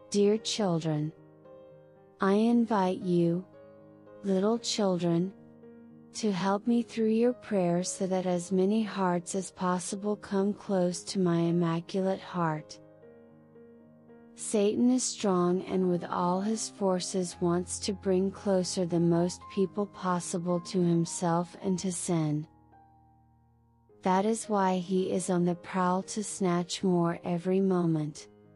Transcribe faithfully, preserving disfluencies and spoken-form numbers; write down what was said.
Dear children, I invite you, little children, to help me through your prayers so that as many hearts as possible come close to my Immaculate Heart. Satan is strong and with all his forces wants to bring closer the most people possible to himself and to sin. That is why he is on the prowl to snatch more every moment.